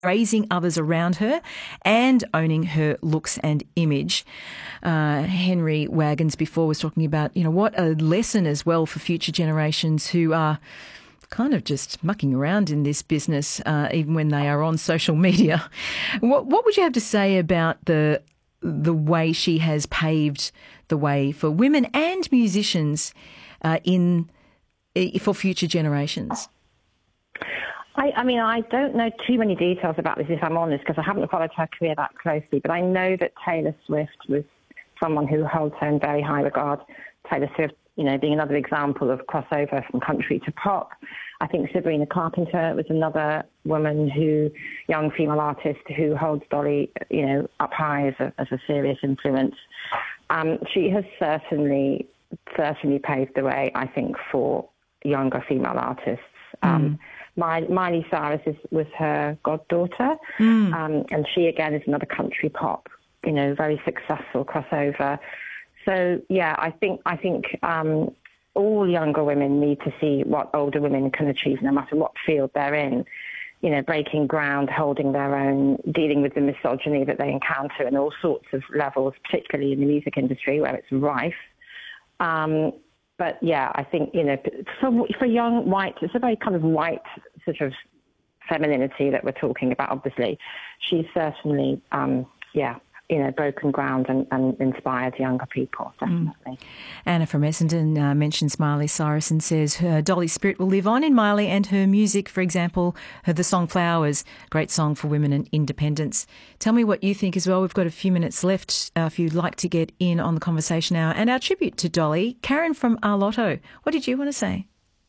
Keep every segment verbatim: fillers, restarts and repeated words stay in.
praising others around her and owning her looks and image. Uh, Henry Wagons before was talking about, you know, what a lesson as well for future generations who are kind of just mucking around in this business, uh, even when they are on social media. What, what would you have to say about the the way she has paved the way for women and musicians uh, in for future generations? I, I mean, I don't know too many details about this, if I'm honest, because I haven't followed her career that closely. But I know that Taylor Swift was someone who holds her in very high regard. Taylor Swift, you know, being another example of crossover from country to pop. I think Sabrina Carpenter was another woman who, young female artist who holds Dolly, you know, up high as a, as a serious influence. Um, she has certainly, certainly paved the way, I think, for younger female artists. Um, mm. My, Miley Cyrus is, was her goddaughter, mm. um, and she, again, is another country pop, you know, very successful crossover. So, yeah, I think I think um, all younger women need to see what older women can achieve, no matter what field they're in, you know, breaking ground, holding their own, dealing with the misogyny that they encounter in all sorts of levels, particularly in the music industry where it's rife. Um, But, yeah, I think, you know, for, for young white, it's a very kind of white sort of femininity that we're talking about, obviously. She's certainly, um, yeah, you know, broken ground and, and inspired younger people, definitely. Mm. Anna from Essendon uh, mentions Miley Cyrus and says her Dolly's spirit will live on in Miley and her music. For example, her the song Flowers, great song for women and independence. Tell me what you think as well. We've got a few minutes left uh, if you'd like to get in on the conversation hour and our tribute to Dolly. Karen from Arlotto, what did you want to say?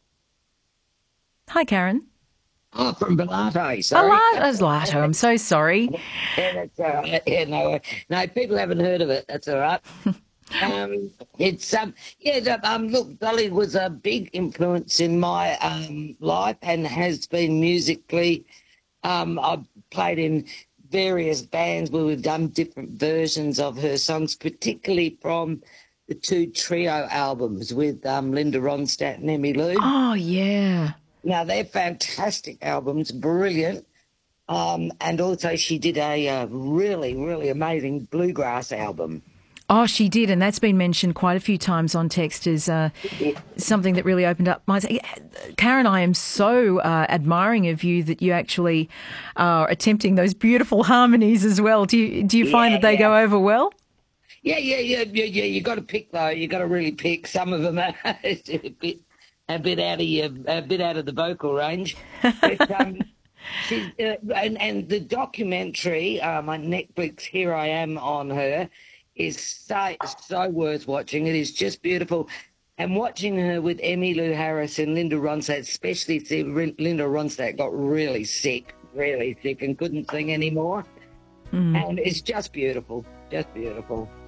Hi, Karen. Oh, from Bellato, sorry. Bellato, I'm so sorry. Yeah, that's all right. Yeah, no, no, people haven't heard of it. That's all right. um, it's um, yeah. Um, look, Dolly was a big influence in my um life and has been musically. Um, I've played in various bands where we've done different versions of her songs, particularly from the two trio albums with um Linda Ronstadt and Emmylou. Oh yeah. Now, they're fantastic albums, brilliant. Um, and also she did a uh, really, really amazing bluegrass album. Oh, she did, and that's been mentioned quite a few times on text as uh, something that really opened up my... Karen, I am so uh, admiring of you that you actually are attempting those beautiful harmonies as well. Do you, do you find yeah, that they yeah. go over well? Yeah, yeah, yeah, yeah, yeah. You got to pick, though. You got to really pick. Some of them are a bit... a bit out of your, a bit out of the vocal range. But, um, she's, uh, and, and the documentary um, on Netflix, Here I Am on her, is so, so worth watching. It is just beautiful. And watching her with Emmylou Harris and Linda Ronstadt, especially see Linda Ronstadt got really sick, really sick and couldn't sing anymore. Mm. And it's just beautiful, just beautiful.